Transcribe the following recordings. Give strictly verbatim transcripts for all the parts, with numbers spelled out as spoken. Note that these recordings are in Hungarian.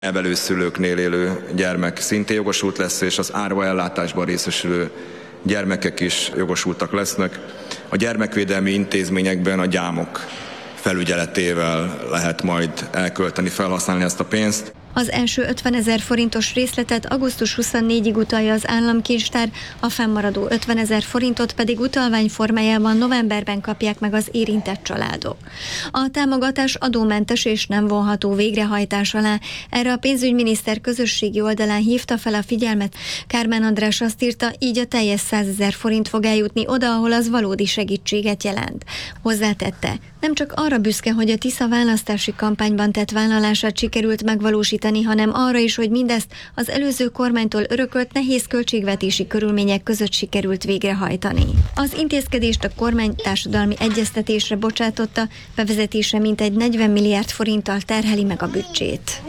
Nevelőszülőknél élő gyermek szintén jogosult lesz, és az árva ellátásban részesülő gyermekek is jogosultak lesznek. A gyermekvédelmi intézményekben a gyámok felügyeletével lehet majd elkölteni, felhasználni ezt a pénzt. Az első ötvenezer forintos részletet augusztus huszonnégyedikéig utalja az államkincstár, a fennmaradó ötvenezer forintot pedig utalvány formájában novemberben kapják meg az érintett családok. A támogatás adómentes és nem vonható végrehajtás alá. Erre a pénzügyminiszter közösségi oldalán hívta fel a figyelmet. Kármán András azt írta, így a teljes százezer forint fog eljutni oda, ahol az valódi segítséget jelent. Hozzátette, nem csak arra büszke, hogy a Tisza választási kampányban tett vállalását sikerült megvalósítani, hanem arra is, hogy mindezt az előző kormánytól örökölt nehéz költségvetési körülmények között sikerült végrehajtani. Az intézkedést a kormány társadalmi egyeztetésre bocsátotta, bevezetése mintegy negyven milliárd forinttal terheli meg a büdzsét.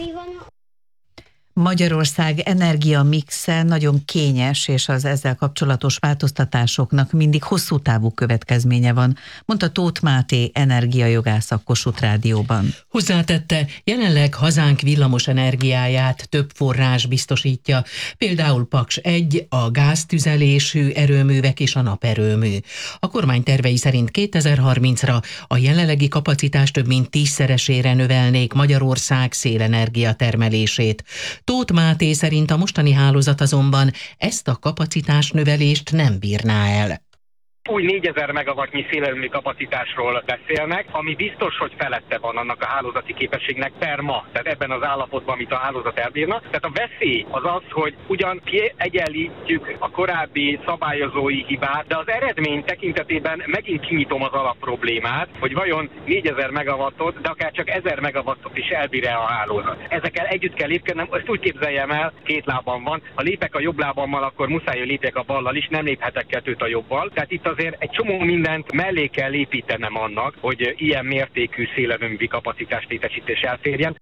Magyarország energia mixe nagyon kényes, és az ezzel kapcsolatos változtatásoknak mindig hosszú távú következménye van, mondta Tóth Máté energiajogász a Kossuth Rádióban. Hozzátette, jelenleg hazánk villamos energiáját több forrás biztosítja, például Paks egy, a gáztüzelésű erőművek és a naperőmű. A kormány tervei szerint kétezer-harmincra a jelenlegi kapacitás több mint tízszeresére növelnék Magyarország szélenergia termelését. Tóth Máté szerint a mostani hálózat azonban ezt a kapacitásnövelést nem bírná el. Új négyezer megawattnyi szélerőmű kapacitásról beszélnek, ami biztos, hogy felette van annak a hálózati képességnek per ma, tehát ebben az állapotban, amit a hálózat elbírna. Tehát a veszély az az, hogy ugyan kiegyenlítjük a korábbi szabályozói hibát, de az eredmény tekintetében megint kinyitom az alapproblémát, hogy vajon négyezer megawattot, de akár csak ezer megawattot is elbír-e a hálózat. Ezekkel együtt kell lépkednem, ezt úgy képzeljem el, két lábam van. Ha lépek a jobb lábammal, akkor muszáj, hogy lépjek a ballal is, nem léphetek kettőt a jobbal. Tehát itt azért egy csomó mindent mellé kell építenem annak, hogy ilyen mértékű szélerőmű kapacitás létesítés elférjen.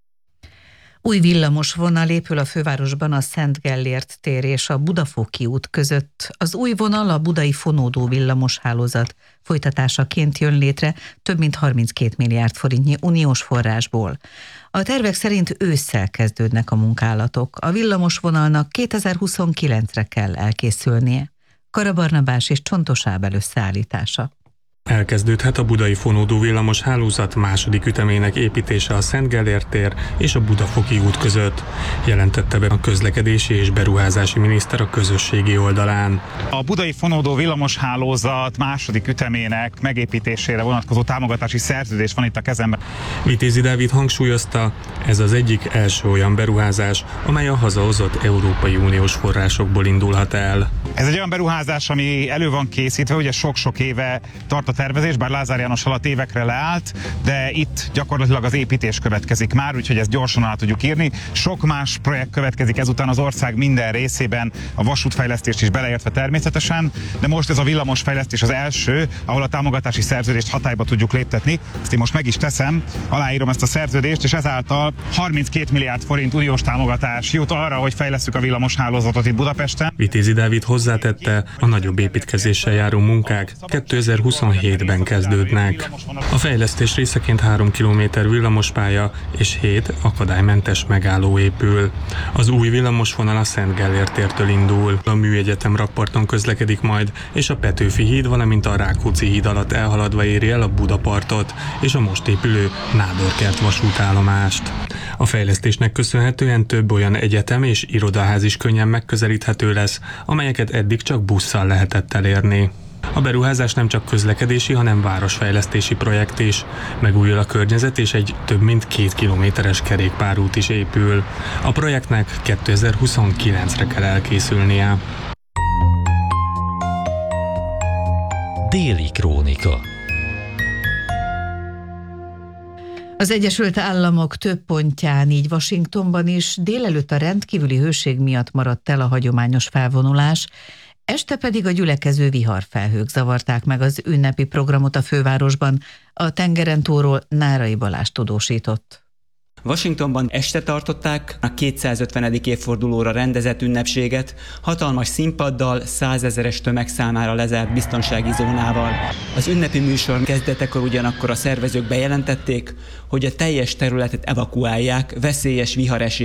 Új villamos vonal épül a fővárosban a Szent Gellért tér és a Budafoki út között. Az új vonal a budai fonódó villamos hálózat folytatásaként jön létre több mint harminckét milliárd forintnyi uniós forrásból. A tervek szerint ősszel kezdődnek a munkálatok. A villamos vonalnak kétezer-huszonkilencre kell elkészülnie. Kara Barnabás és Csontos Ábel összeállítása. Elkezdődhet a budai fonódó villamos hálózat második ütemének építése a Szent Gellért tér és a Budafoki út között, jelentette be a közlekedési és beruházási miniszter a közösségi oldalán. A budai fonódó villamos hálózat második ütemének megépítésére vonatkozó támogatási szerződés van itt a kezemben. Vitézi Dávid hangsúlyozta, ez az egyik első olyan beruházás, amely a hazahozott Európai Uniós forrásokból indulhat el. Ez egy olyan beruházás, ami elő van készítve, ugye sok-sok éve tart a tervezés, bár Lázár János alatt évekre leállt, de itt gyakorlatilag az építés következik már, úgyhogy ezt gyorsan alá tudjuk írni. Sok más projekt következik ezután az ország minden részében, a vasútfejlesztést is beleértve természetesen, de most ez a villamosfejlesztés az első, ahol a támogatási szerződést hatályba tudjuk léptetni. Ezt én most meg is teszem, aláírom ezt a szerződést, és ezáltal harminckét milliárd forint uniós támogatás jut arra, hogy fejlesszük a villamoshálózatot itt Budapesten. Vitézi Dávid hozzátette, a nagyobb építkezéssel járó munkák kétezer-huszonhétben kezdődnek. A fejlesztés részeként három kilométer villamospálya és hét akadálymentes megálló épül. Az új villamosvonal a Szent Gellért tértől indul. A Műegyetem rakparton közlekedik majd, és a Petőfi híd, valamint a Rákóczi híd alatt elhaladva éri el a Budapartot és a most épülő Nádorkert vasútállomást. A fejlesztésnek köszönhetően több olyan egyetem és irodaház is könnyen megközelíthető lesz, amelyeket eddig csak busszal lehetett elérni. A beruházás nem csak közlekedési, hanem városfejlesztési projekt is. Megújul a környezet, és egy több mint két kilométeres kerékpárút is épül. A projektnek kétezer-huszonkilencre kell elkészülnie. Déli krónika. Az Egyesült Államok több pontján, így Washingtonban is délelőtt a rendkívüli hőség miatt maradt el a hagyományos felvonulás, este pedig a gyülekező viharfelhők zavarták meg az ünnepi programot a fővárosban, a tengeren túlról Nárai Balázs tudósított. Washingtonban este tartották a kétszázötvenedik évfordulóra rendezett ünnepséget, hatalmas színpaddal, százezeres tömeg számára lezárt biztonsági zónával. Az ünnepi műsor kezdetekor ugyanakkor a szervezők bejelentették, hogy a teljes területet evakuálják veszélyes viharesély